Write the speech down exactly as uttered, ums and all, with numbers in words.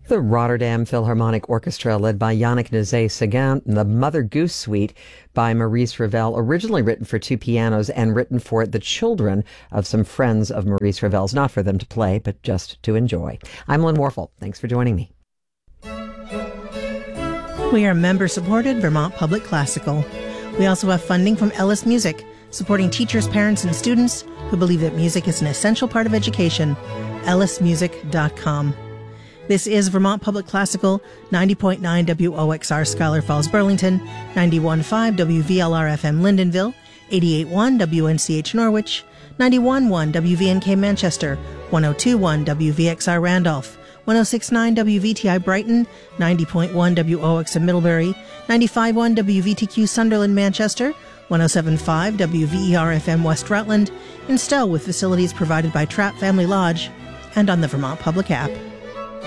The Rotterdam Philharmonic Orchestra, led by Yannick Nézet-Séguin, the Mother Goose Suite by Maurice Ravel, originally written for two pianos and written for the children of some friends of Maurice Ravel's, not for them to play, but just to enjoy. I'm Lynn Warfel. Thanks for joining me. We are member-supported Vermont Public Classical. We also have funding from Ellis Music, supporting teachers, parents, and students who believe that music is an essential part of education. ellis music dot com. This is Vermont Public Classical, ninety point nine W O X R Schuyler Falls, Burlington, ninety-one point five W V L R F M Lyndonville, eighty-eight point one W N C H Norwich, ninety-one point one W V N K Manchester, one oh two point one W V X R Randolph, one oh six point nine W V T I Brighton, ninety point one W O X M Middlebury, ninety-five point one W V T Q Sunderland Manchester, one oh seven point five W V E R F M West Rutland, in Stowe with facilities provided by Trapp Family Lodge, and on the Vermont Public app.